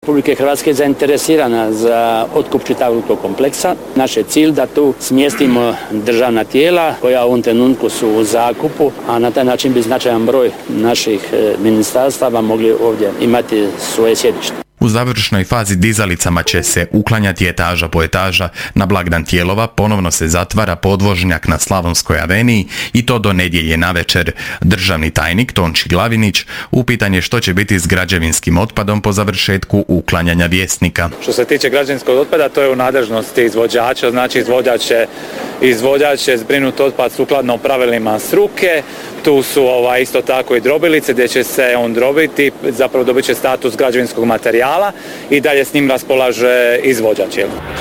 Republike Hrvatske je zainteresirana za otkup čitavog tog kompleksa. Naš je cilj da tu smjestimo državna tijela koja u ovom trenutku su u zakupu, a na taj način bi značajan broj naših ministarstava mogli ovdje imati svoje sjedište. U završnoj fazi dizalicama će se uklanjati etaža po etaža. Na blagdan Tijelova ponovno se zatvara podvožnjak na Slavonskoj aveniji i to do nedjelje navečer. Državni tajnik Tonči Glavinić upitan je što će biti s građevinskim otpadom po završetku uklanjanja Vjesnika. Što se tiče građevinskog otpada, to je u nadležnosti izvođača, znači izvođač će zbrinuti otpad sukladno pravilima struke. Tu su isto tako i drobilice gdje će se on drobiti, zapravo dobit će status građevinskog materijala i dalje s njim raspolaže izvođač.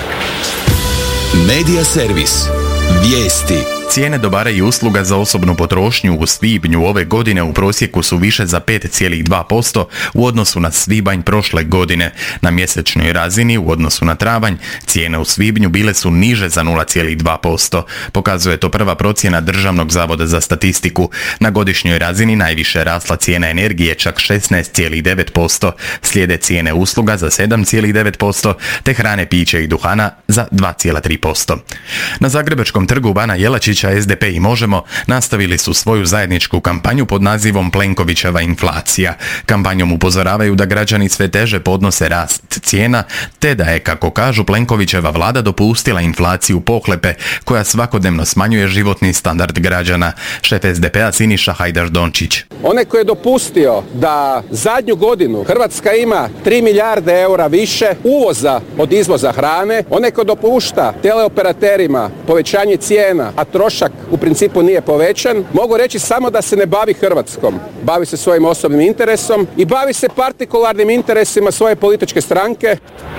Medija servis. Vijesti. Cijene dobara i usluga za osobnu potrošnju u svibnju ove godine u prosjeku su više za 5,2% u odnosu na svibanj prošle godine. Na mjesečnoj razini u odnosu na travanj cijene u svibnju bile su niže za 0,2%. Pokazuje to prva procjena Državnog zavoda za statistiku. Na godišnjoj razini najviše rasla cijena energije, čak 16,9%. Slijede cijene usluga za 7,9% te hrane, piće i duhana za 2,3%. Na Zagrebačkom trgu Bana Jelačića SDP i Možemo nastavili su svoju zajedničku kampanju pod nazivom Plenkovićeva inflacija. Kampanjom upozoravaju da građani sve teže podnose rast cijena, te da je, kako kažu, Plenkovićeva vlada dopustila inflaciju pohlepe koja svakodnevno smanjuje životni standard građana. Šef SDP-a Siniša Hajdaš Dončić. Onaj koji je dopustio da zadnju godinu Hrvatska ima 3 milijarde eura više uvoza od izvoza hrane, onaj koji dopušta teleoperaterima povećanje cijena, a trošak u principu nije povećan, mogu reći samo da se ne bavi Hrvatskom. Bavi se svojim osobnim interesom i bavi se partikularnim interesima svoje političke stranke.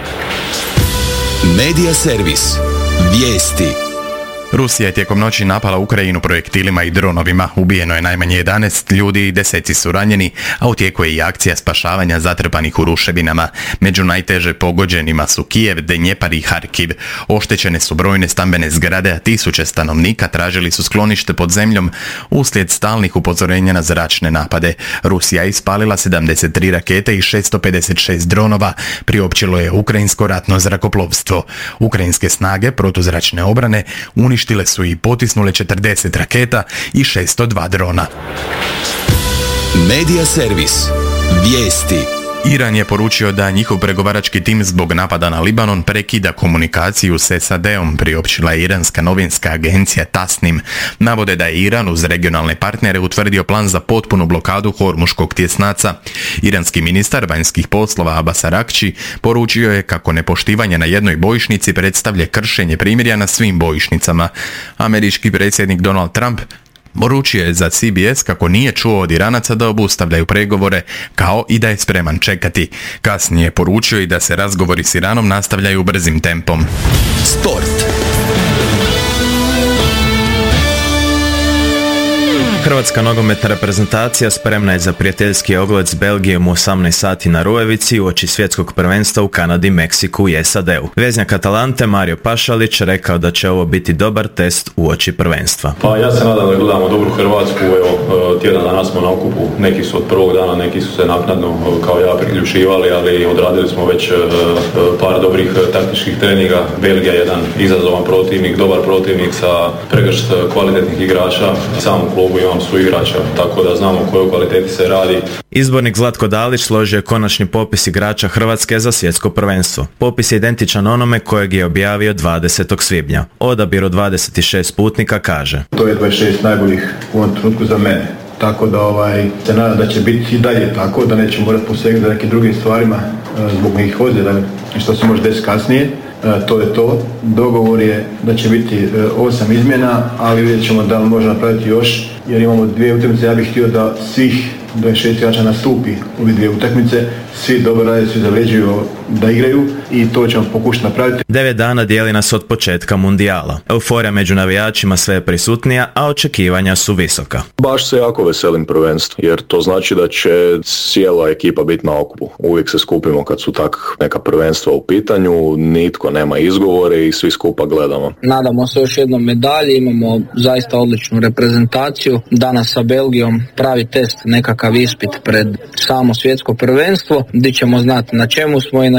Medija servis. Vijesti. Rusija je tijekom noći napala Ukrajinu projektilima i dronovima. Ubijeno je najmanje 11 ljudi i 10 su ranjeni, a u tijeku je i akcija spašavanja zatrpanih u ruševinama. Među najteže pogođenima su Kijev, Dnjepar i Harkiv. Oštećene su brojne stambene zgrade, a tisuće stanovnika tražili su sklonište pod zemljom uslijed stalnih upozorenja na zračne napade. Rusija je ispalila 73 rakete i 656 dronova, priopćilo je ukrajinsko ratno zrakoplovstvo. Ukrajinske snage protuzračne obrane uništile su i potisnule 40 raketa i 602 drona. Medija servis. Vijesti. Iran je poručio da njihov pregovarački tim zbog napada na Libanon prekida komunikaciju s SAD-om, priopćila je iranska novinska agencija Tasnim. Navode da je Iran uz regionalne partnere utvrdio plan za potpunu blokadu Hormuškog tjesnaca. Iranski ministar vanjskih poslova Abbas Arakći poručio je kako nepoštivanje na jednoj bojišnici predstavlja kršenje primirja na svim bojišnicama. Američki predsjednik Donald Trump poručio je za CBS kako nije čuo od Iranaca da obustavljaju pregovore, kao i da je spreman čekati. Kasnije poručio i da se razgovori s Iranom nastavljaju brzim tempom. Sport. Hrvatska nogometna reprezentacija spremna je za prijateljski ogled s Belgijom u 18 sati na Rujevici uoči svjetskog prvenstva u Kanadi, Meksiku i SAD-u. Veznjak Atalante Mario Pašalić rekao da će ovo biti dobar test uoči prvenstva. Pa ja se nadam da gledamo dobru Hrvatsku, tjedan dana smo na okupu, neki su od prvog dana, neki su se naknadno kao ja priključivali, ali odradili smo već par dobrih taktičkih treninga. Belgija je jedan izazovan protivnik, dobar protivnik sa pregršt kvalitetnih igrača, sam u klubu imam su igrača, tako da znamo o kojoj kvaliteti se radi. Izbornik Zlatko Dalić složio je konačni popis igrača Hrvatske za svjetsko prvenstvo. Popis je identičan onome kojeg je objavio 20. svibnja. Odabir od 26 putnika kaže: To je 26 najboljih u ovom trenutku za mene. Tako da se nadam da će biti i dalje tako, da nećemo morati posegnuti za nekim drugim stvarima zbog nekih ozljeda i što se može desiti kasnije. To je to. Dogovor je da će biti 8 izmjena, ali vidjet ćemo da li možemo napraviti još, jer imamo 2 utakmice. Ja bih htio da svih 26 igrača nastupi u ove 2 utakmice, svi dobro rade, svi zavređuju da igraju i to ćemo pokušati napraviti. 9 dana dijeli nas od početka mundijala. Euforija među navijačima sve je prisutnija, a očekivanja su visoka. Baš se jako veselim prvenstvu, jer to znači da će cijela ekipa biti na okupu. Uvijek se skupimo kad su tak neka prvenstva u pitanju, nitko nema izgovore i svi skupa gledamo. Nadamo se još jednom medalji, imamo zaista odličnu reprezentaciju. Danas sa Belgijom pravi test, nekakav ispit pred samo svjetsko prvenstvo, gdje ćemo znati na čemu smo i na